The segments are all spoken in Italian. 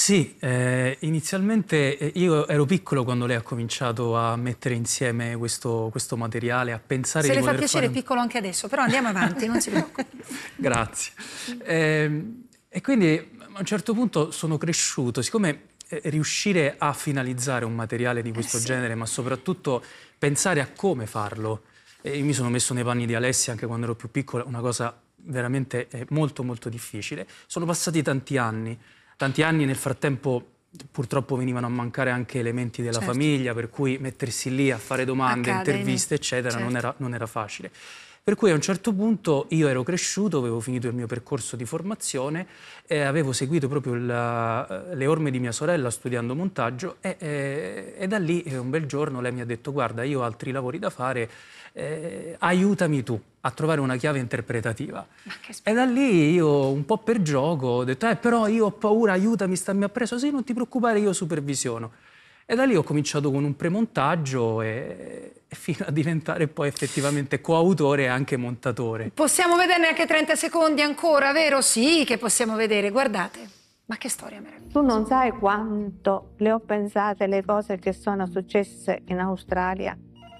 Sì, inizialmente io ero piccolo quando lei ha cominciato a mettere insieme questo materiale, a pensare Se di le fa poter piacere fare... è piccolo anche adesso, però andiamo avanti, non si preoccupi. Grazie. E quindi a un certo punto sono cresciuto, siccome riuscire a finalizzare un materiale di questo Sì. genere, ma soprattutto pensare a come farlo, io mi sono messo nei panni di Alessia anche quando ero più piccola, una cosa veramente molto molto difficile. Sono passati tanti anni nel frattempo purtroppo venivano a mancare anche elementi della Certo. famiglia, per cui mettersi lì a fare domande, Accade, interviste, eccetera, certo. non era facile. Per cui a un certo punto io ero cresciuto, avevo finito il mio percorso di formazione e avevo seguito proprio le orme di mia sorella studiando montaggio e da lì un bel giorno lei mi ha detto: guarda, io ho altri lavori da fare, aiutami tu a trovare una chiave interpretativa. E da lì io un po' per gioco ho detto però io ho paura, aiutami, stammi appresso. Sì, non ti preoccupare, io supervisiono. E da lì ho cominciato con un premontaggio e fino a diventare poi effettivamente coautore e anche montatore. Possiamo vederne anche 30 secondi ancora, vero? Sì, che possiamo vedere, guardate. Ma che storia meravigliosa. Tu non sai quanto le ho pensate le cose che sono successe in Australia.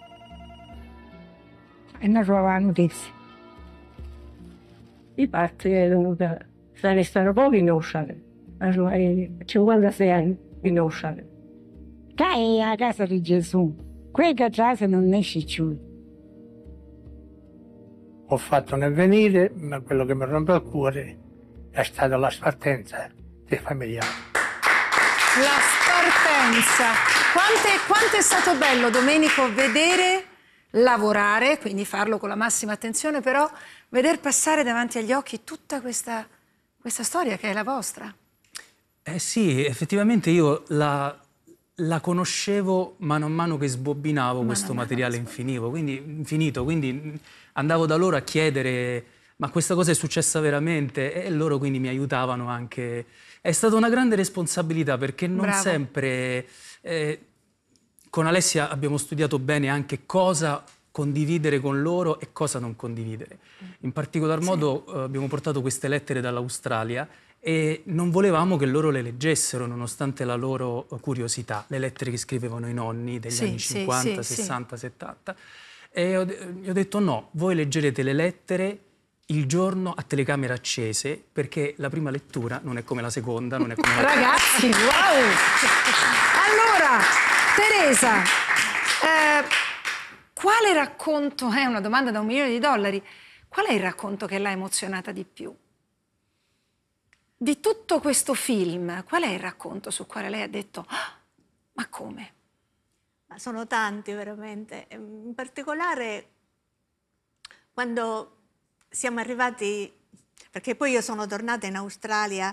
È una nuova notizia. I pazzi se ne stanno pochi in Australia. 56 anni in Australia. Dai a casa di Gesù, quel che casa non esce più. Ho fatto nel venire, ma quello che mi rompe il cuore è stata la spartenza dei familiari. La spartenza. Quanto è stato bello, Domenico, vedere lavorare, quindi farlo con la massima attenzione, però veder passare davanti agli occhi tutta questa storia che è la vostra. Sì, effettivamente io la conoscevo man mano che sbobbinavo questo materiale infinito, quindi andavo da loro a chiedere ma questa cosa è successa veramente? E loro quindi mi aiutavano anche. È stata una grande responsabilità perché non sempre... con Alessia abbiamo studiato bene anche cosa condividere con loro e cosa non condividere. In particolar modo abbiamo portato queste lettere dall'Australia e non volevamo che loro le leggessero nonostante la loro curiosità, le lettere che scrivevano i nonni degli anni 50, 60, 70. E gli ho detto no, voi leggerete le lettere il giorno a telecamere accese perché la prima lettura non è come la seconda, non è come la terza. Ragazzi, wow! Allora, Teresa, quale racconto, è una domanda da $1.000.000, qual è il racconto che l'ha emozionata di più? Di tutto questo film, qual è il racconto sul quale lei ha detto ma come? Ma sono tanti veramente, in particolare quando siamo arrivati, perché poi io sono tornata in Australia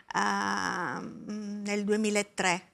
nel 2003.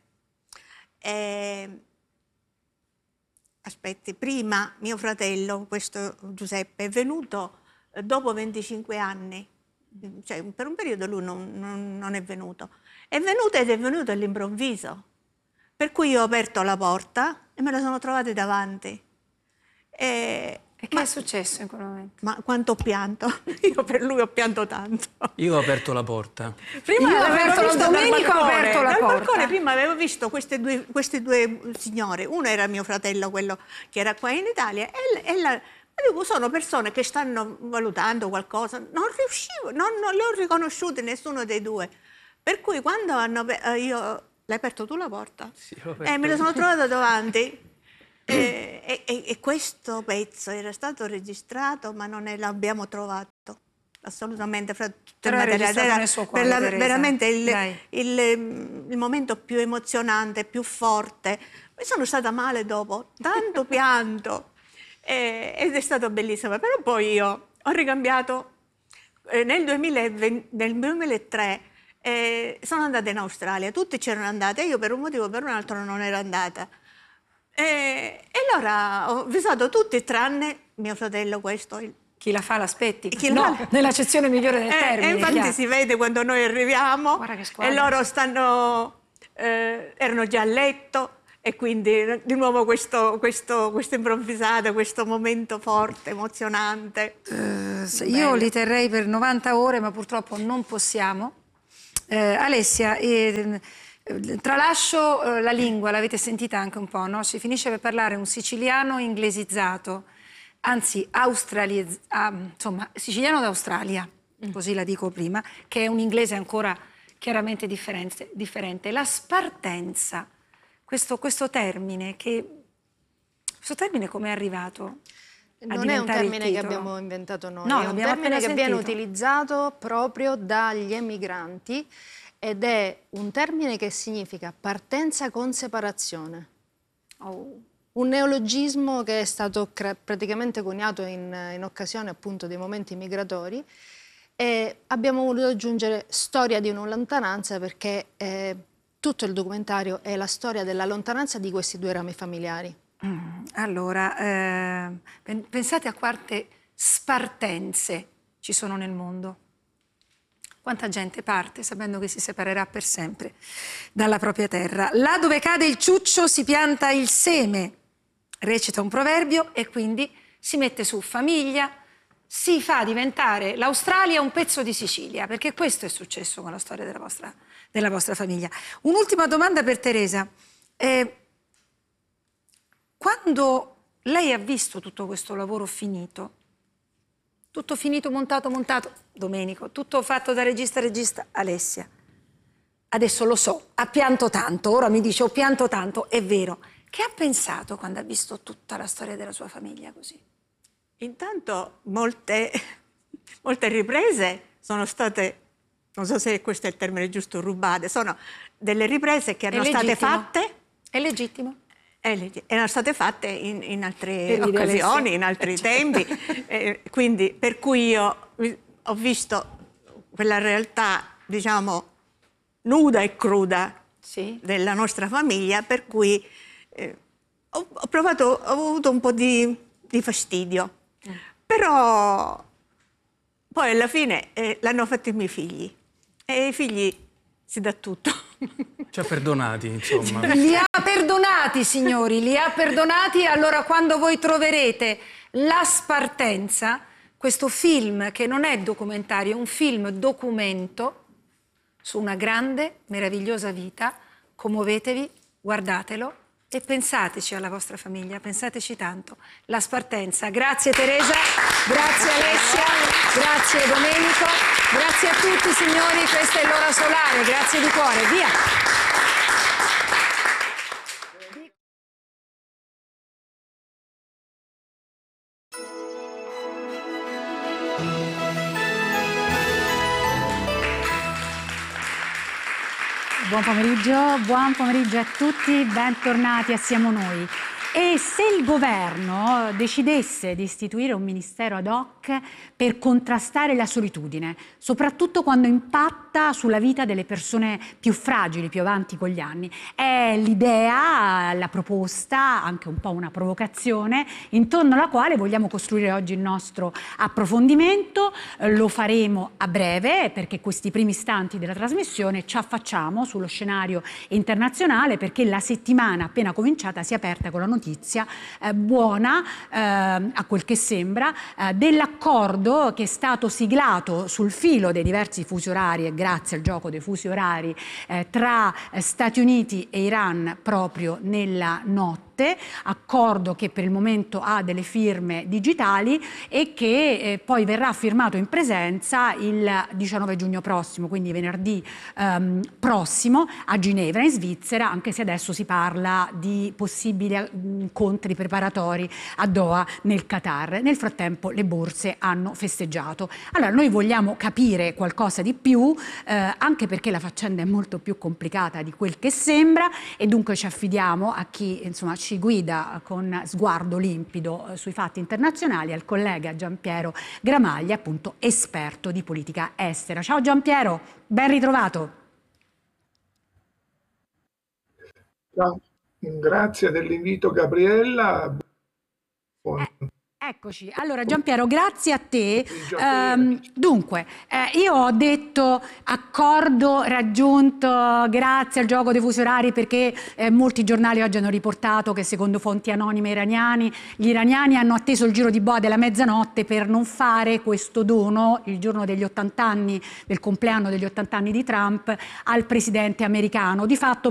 Aspetti, prima mio fratello, questo Giuseppe, è venuto dopo 25 anni, cioè per un periodo lui non è venuto. È venuto ed è venuto all'improvviso, per cui io ho aperto la porta e me la sono trovata davanti. E che è successo in quel momento? Ma quanto ho pianto, io per lui ho pianto tanto. Io ho aperto la porta. Prima io ho avevo aperto visto Domenico ha aperto la dal porta. balcone prima avevo visto queste due signore, uno era mio fratello, quello che era qua in Italia, sono persone che stanno valutando qualcosa, non riuscivo, non le ho riconosciute nessuno dei due, per cui quando l'hai aperto tu la porta? Sì, l'ho aperto. Me la sono trovata davanti. E questo pezzo era stato registrato, ma non l'abbiamo trovato assolutamente fra tutte le materiali. Nel suo cuore, veramente il momento più emozionante, più forte. Mi sono stata male dopo, tanto pianto, ed è stato bellissimo. Però poi io ho ricambiato nel 2003. Sono andata in Australia, tutti c'erano andate, io per un motivo o per un altro non ero andata. E allora ho visato tutti tranne mio fratello questo. Chi la fa l'aspetti? No, nell'accezione migliore del termine. E infatti si vede quando noi arriviamo e loro erano già a letto e quindi di nuovo questo improvvisato, questo momento forte, emozionante. Io li terrei per 90 ore, ma purtroppo non possiamo. Alessia, tralascio la lingua, l'avete sentita anche un po', no? Si finisce per parlare un siciliano inglesizzato, anzi insomma, siciliano d'Australia, così la dico prima, che è un inglese ancora chiaramente differente. La spartenza, questo termine come è arrivato? Non è un termine che abbiamo inventato noi, no, è un termine che viene utilizzato proprio dagli emigranti ed è un termine che significa partenza con separazione. Un neologismo che è stato praticamente coniato in occasione appunto dei momenti migratori, e abbiamo voluto aggiungere storia di una lontananza perché tutto il documentario è la storia della lontananza di questi due rami familiari. Allora, pensate a quante spartenze ci sono nel mondo. Quanta gente parte sapendo che si separerà per sempre dalla propria terra. Là dove cade il ciuccio si pianta il seme, recita un proverbio, e quindi si mette su famiglia, si fa diventare l'Australia un pezzo di Sicilia, perché questo è successo con la storia della vostra famiglia. Un'ultima domanda per Teresa. Quando lei ha visto tutto questo lavoro finito, tutto finito, montato, Domenico, tutto fatto da regista Alessia, adesso lo so, ha pianto tanto, ora mi dice ho pianto tanto, è vero. Che ha pensato quando ha visto tutta la storia della sua famiglia così? Intanto molte riprese sono state, non so se questo è il termine giusto, rubate, sono delle riprese che erano state fatte. È legittimo. Erano state fatte in altre occasioni, in altri tempi, quindi per cui io ho visto quella realtà, diciamo, nuda e cruda della nostra famiglia, per cui ho avuto un po' di fastidio, però poi alla fine l'hanno fatto i miei figli, e ai figli si dà tutto. Ci ha perdonati, insomma. Li ha perdonati, signori, li ha perdonati. Allora, quando voi troverete La Spartenza, questo film che non è documentario, è un film documento su una grande, meravigliosa vita, commuovetevi, guardatelo e pensateci alla vostra famiglia, pensateci tanto. La Spartenza. Grazie Teresa, grazie Alessia, grazie Domenico, grazie a tutti signori, questa è l'ora solare, grazie di cuore, via! Buon pomeriggio a tutti, bentornati a Siamo Noi. E se il governo decidesse di istituire un ministero ad hoc per contrastare la solitudine, soprattutto quando impatta sulla vita delle persone più fragili, più avanti con gli anni, è l'idea, la proposta, anche un po' una provocazione, intorno alla quale vogliamo costruire oggi il nostro approfondimento. Lo faremo a breve perché questi primi istanti della trasmissione ci affacciamo sullo scenario internazionale, perché la settimana appena cominciata si è aperta con la notizia buona, a quel che sembra, dell'accordo che è stato siglato sul filo dei diversi fusi orari e grazie al gioco dei fusi orari tra Stati Uniti e Iran proprio nella notte. Accordo che per il momento ha delle firme digitali e che poi verrà firmato in presenza il 19 giugno prossimo, quindi venerdì prossimo a Ginevra in Svizzera, anche se adesso si parla di possibili incontri preparatori a Doha nel Qatar. Nel frattempo le borse hanno festeggiato. Allora noi vogliamo capire qualcosa di più, anche perché la faccenda è molto più complicata di quel che sembra, e dunque ci affidiamo a chi insomma ci guida con sguardo limpido sui fatti internazionali, al collega Giampiero Gramaglia, appunto esperto di politica estera. Ciao Giampiero, ben ritrovato. Ciao. Grazie dell'invito Gabriella. Eccoci, allora Giampiero, grazie a te. Dunque, io ho detto accordo raggiunto grazie al gioco dei fusi orari perché molti giornali oggi hanno riportato che secondo fonti anonime iraniani, gli iraniani hanno atteso il giro di boa della mezzanotte per non fare questo dono il giorno degli 80 anni, del compleanno degli 80 anni di Trump, al presidente americano. Di fatto